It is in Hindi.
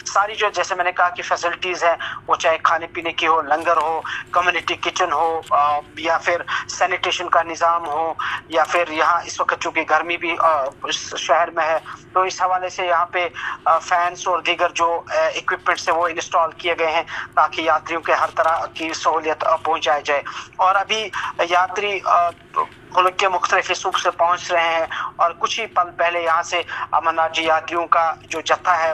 सारी जो जैसे मैंने कहा कि फैसिलिटीज़ हैं, वो चाहे खाने पीने की हो, लंगर हो, कम्युनिटी किचन हो, या फिर सैनिटेशन का निज़ाम हो, या फिर यहाँ इस वक्त चूँकि गर्मी भी इस शहर में है, तो इस हवाले से यहाँ पे फैंस और दीगर जो इक्विपमेंट्स हैं वो इंस्टॉल किए गए हैं ताकि यात्रियों के हर तरह की सहूलियत पहुँचाई जाए। और अभी यात्री मुल्क के मुख्तलिफ हिस्सों से पहुँच रहे हैं और कुछ ही पल पहले यहाँ से अमरनाथ जी यात्रियों का जो जत्था है